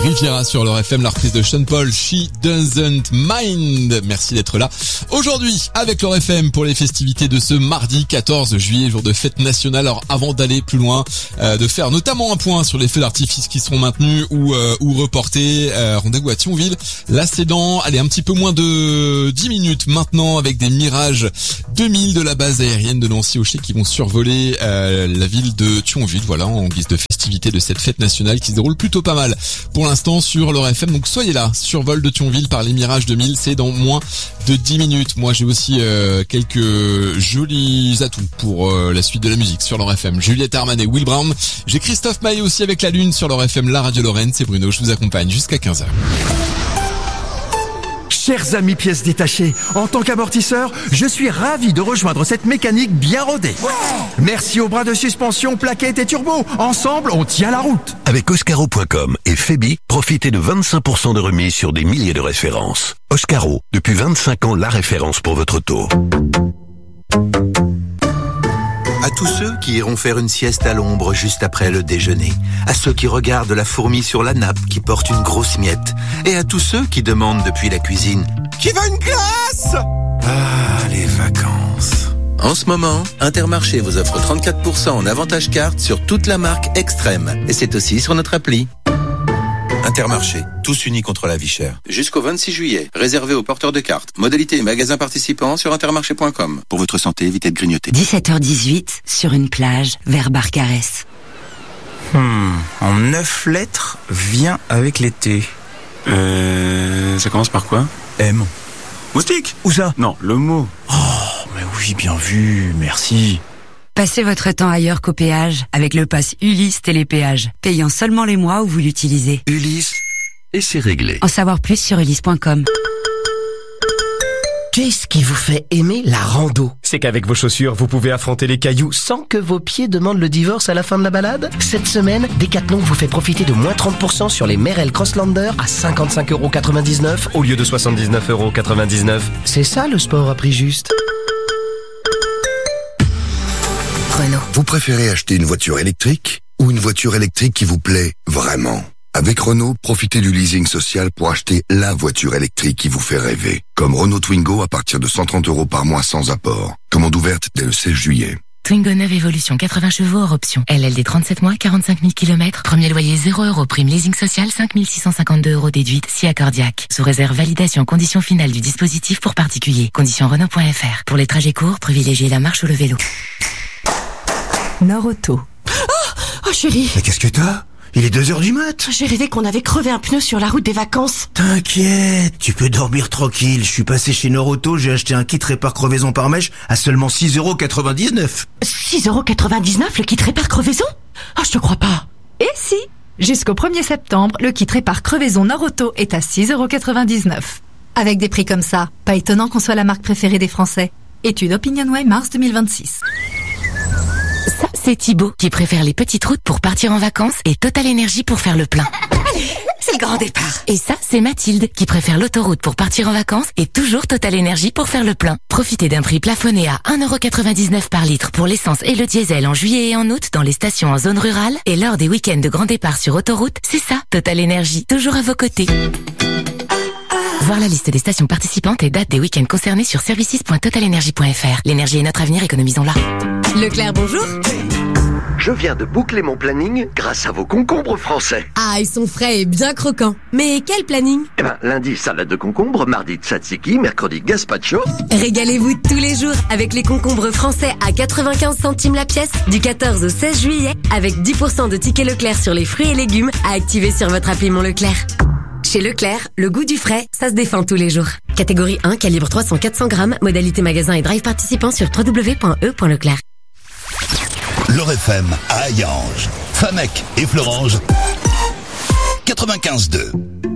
Riviera sur leur FM, la reprise de Sean Paul, She Doesn't Mind. Merci d'être là aujourd'hui avec leur FM pour les festivités de ce mardi 14 juillet, jour de fête nationale. Alors avant d'aller plus loin, de faire notamment un point sur les feux d'artifice qui seront maintenus ou reportés, rendez-vous à Thionville. Là c'est dans, un petit peu moins de 10 minutes maintenant, avec des Mirage 2000 de la base aérienne de Nancy-Ochet qui vont survoler la ville de Thionville, voilà, en guise de festivité de cette fête nationale qui se déroule plutôt pas mal pour l'instant sur leur FM. Donc soyez là, survol de Thionville par les Mirage 2000, c'est dans moins de 10 minutes. Moi j'ai aussi quelques jolis atouts pour la suite de la musique sur leur FM. Juliette Armanet, Will Brown. J'ai Christophe Maé aussi avec la Lune sur leur FM, la radio Lorraine. C'est Bruno, je vous accompagne jusqu'à 15h. Chers amis pièces détachées, en tant qu'amortisseur, je suis ravi de rejoindre cette mécanique bien rodée. Merci aux bras de suspension, plaquettes et turbo. Ensemble, on tient la route. Avec Oscaro.com et Febi, profitez de 25% de remise sur des milliers de références. Oscaro, depuis 25 ans, la référence pour votre auto. À tous ceux qui iront faire une sieste à l'ombre juste après le déjeuner, à ceux qui regardent la fourmi sur la nappe qui porte une grosse miette, et à tous ceux qui demandent depuis la cuisine « Qui veut une glace ?» Ah, les vacances. En ce moment, Intermarché vous offre 34% en avantage carte sur toute la marque Extrême, et c'est aussi sur notre appli. Intermarché, tous unis contre la vie chère. Jusqu'au 26 juillet, réservé aux porteurs de cartes. Modalité et magasins participants sur intermarché.com. Pour votre santé, évitez de grignoter. 17h18, sur une plage, vers Barcarès. En 9 lettres, vient avec l'été. Ça commence par quoi? M. Moustique? Où ça? Non, le mot. Oh, mais oui, bien vu, merci. Passez votre temps ailleurs qu'au péage avec le pass Ulysse Télépéage, payant seulement les mois où vous l'utilisez. Ulysse, et c'est réglé. En savoir plus sur ulysse.com. Qu'est-ce qui vous fait aimer la rando? C'est qu'avec vos chaussures, vous pouvez affronter les cailloux Sans que vos pieds demandent le divorce à la fin de la balade? Cette semaine, Decathlon vous fait profiter de moins 30% sur les Merrell Crosslander à 55,99€ au lieu de 79,99€. C'est ça le sport à prix juste. Renault. Vous préférez acheter une voiture électrique ou une voiture électrique qui vous plaît vraiment? Avec Renault, profitez du leasing social pour acheter la voiture électrique qui vous fait rêver. Comme Renault Twingo à partir de 130€ par mois sans apport. Commande ouverte dès le 16 juillet. Twingo 9 Evolution 80 chevaux hors option. LLD 37 mois, 45 000 km. Premier loyer 0€. Prime leasing social 5 652€ déduite si accordiaque. Sous réserve validation conditions finales du dispositif pour particuliers. Conditions Renault.fr. Pour les trajets courts, privilégiez la marche ou le vélo. Nord-Auto. Oh chérie. Mais qu'est-ce que t'as? Il est 2h du mat. J'ai rêvé qu'on avait crevé un pneu sur la route des vacances. T'inquiète, tu peux dormir tranquille. Je suis passé chez Nord-Auto, j'ai acheté un kit répare crevaison par mèche à seulement 6,99€. 6,99€ le kit répare crevaison? Oh, je te crois pas. Et si? Jusqu'au 1er septembre, le kit répare crevaison Nord-Auto est à 6,99€. Avec des prix comme ça, pas étonnant qu'on soit la marque préférée des Français. Étude OpinionWay mars 2026. Ça, c'est Thibaut qui préfère les petites routes pour partir en vacances et Total Énergie pour faire le plein. C'est le grand départ. Et ça, c'est Mathilde qui préfère l'autoroute pour partir en vacances et toujours Total Énergie pour faire le plein. Profitez d'un prix plafonné à 1,99€ par litre pour l'essence et le diesel en juillet et en août dans les stations en zone rurale et lors des week-ends de grand départ sur autoroute. C'est ça, Total Énergie, toujours à vos côtés. Voir la liste des stations participantes et dates des week-ends concernés sur services.totalenergie.fr. L'énergie est notre avenir, économisons-la. Leclerc, bonjour. Je viens de boucler mon planning grâce à vos concombres français. Ah, ils sont frais et bien croquants. Mais quel planning? Lundi, salade de concombre, mardi, tzatziki, mercredi, gazpacho. Régalez-vous tous les jours avec les concombres français à 95 centimes la pièce du 14 au 16 juillet avec 10% de tickets Leclerc sur les fruits et légumes à activer sur votre appli Mon Leclerc. Chez Leclerc, le goût du frais, ça se défend tous les jours. Catégorie 1, calibre 300-400 grammes, modalité magasin et drive participant sur www.e.leclerc. Leur FM à Hayange, Famec et Florange, 95.2.